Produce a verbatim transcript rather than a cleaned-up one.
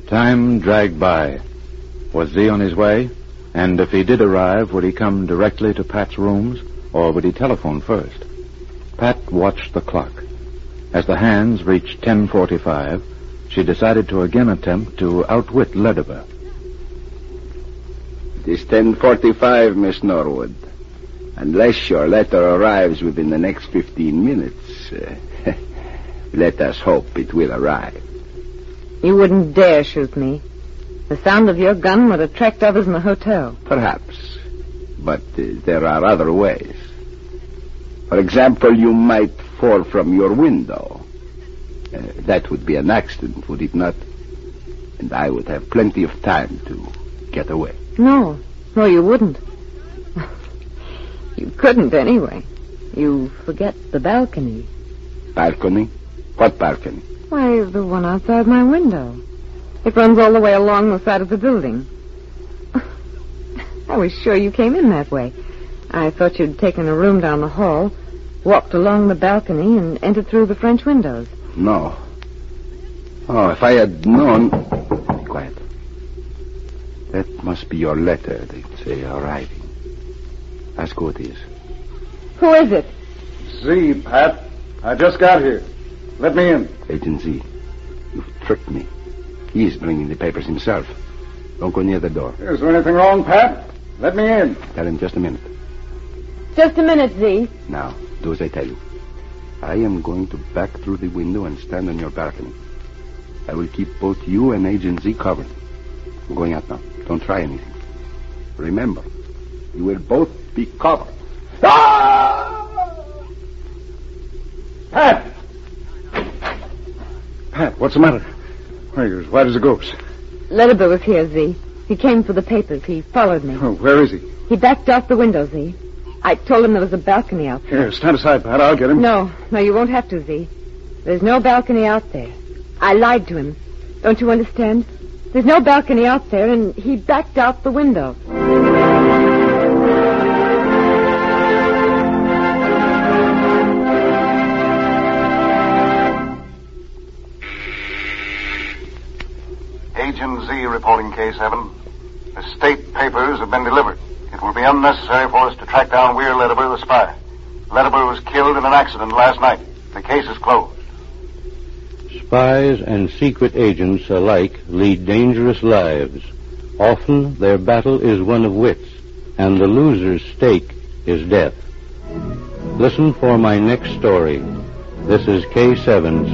Time dragged by. Was Z on his way? And if he did arrive, would he come directly to Pat's rooms, or would he telephone first? Pat watched the clock. As the hands reached ten forty-five, she decided to again attempt to outwit Lediver. It is ten forty-five, Miss Norwood. Unless your letter arrives within the next fifteen minutes, uh, let us hope it will arrive. You wouldn't dare shoot me. The sound of your gun would attract others in the hotel. Perhaps. But uh, there are other ways. For example, you might fall from your window. Uh, that would be an accident, would it not? And I would have plenty of time to get away. No. No, you wouldn't. You couldn't anyway. You forget the balcony. Balcony? What balcony? Why, the one outside my window. It runs all the way along the side of the building. I was sure you came in that way. I thought you'd taken a room down the hall, walked along the balcony, and entered through the French windows. No. Oh, if I had known... Be quiet. That must be your letter, they say, arriving. Ask who it is. Who is it? Z, Pat. I just got here. Let me in. Agent Z, you've tricked me. He's bringing the papers himself. Don't go near the door. Is there anything wrong, Pat? Let me in. Tell him just a minute. Just a minute, Z. Now, do as I tell you. I am going to back through the window and stand on your balcony. I will keep both you and Agent Z covered. I'm going out now. Don't try anything. Remember, you will both be covered. Ah! Pat! Pat, what's the matter? Why, you're as white as a ghost. Lediver was here, Z. He came for the papers. He followed me. Oh, where is he? He backed out the window, Z. I told him there was a balcony out there. Here, stand aside, Pat. I'll get him. No, no, you won't have to, Z. There's no balcony out there. I lied to him. Don't you understand? There's no balcony out there, and he backed out the window. Agent Z reporting K seven. The state papers have been delivered. It will be unnecessary for us to track down Weir Lediver, the spy. Lediver was killed in an accident last night. The case is closed. Spies and secret agents alike lead dangerous lives. Often their battle is one of wits, and the loser's stake is death. Listen for my next story. This is K seven's